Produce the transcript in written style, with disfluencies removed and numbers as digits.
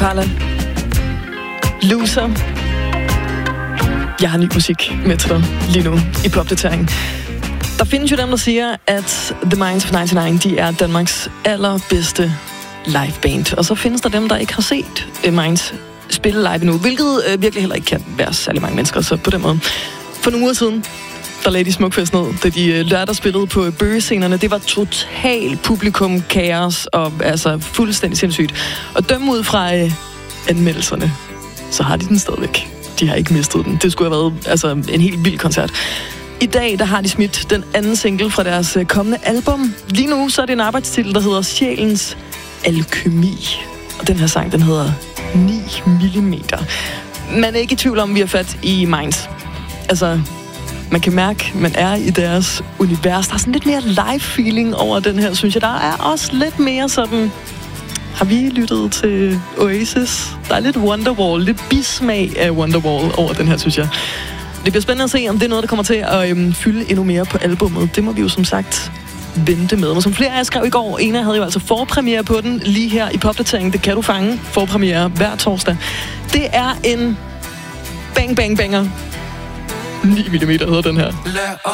Parla. Loser. Jeg har ny musik med til dig lige nu i popdatering. Der findes jo dem, der siger, at The Minds of 99, de er Danmarks allerbedste liveband. Og så findes der dem, der ikke har set Minds spille live endnu, hvilket virkelig heller ikke kan være særlig mange mennesker, så på den måde. For nogle uger siden, der lagde de Smukfest ned, da de lørdag spillede på bøgescenerne. Det var total publikum, kaos og altså fuldstændig sindssygt. Og dømme ud fra anmeldelserne, så har de den stadigvæk. De har ikke mistet den. Det skulle have været altså, en helt vild koncert. I dag, der har de smidt den anden single fra deres kommende album. Lige nu, så er det en arbejdstitel, der hedder Sjælens Alkymi. Og den her sang, den hedder 9 millimeter. Man er ikke i tvivl om, vi har fat i Minds. Altså, man kan mærke, man er i deres univers. Der er sådan lidt mere live-feeling over den her, synes jeg. Der er også lidt mere sådan... Har vi lyttet til Oasis? Der er lidt Wonderwall, lidt bismag af Wonderwall over den her, synes jeg. Det bliver spændende at se, om det er noget, der kommer til at fylde endnu mere på albummet. Det må vi jo som sagt vente med. Men som flere af jer skrev i går, Ena havde jo altså forpremiere på den lige her i popdateringen. Det kan du fange. Forpremiere hver torsdag. Det er en bang, bang, banger. 9 mm hedder den her.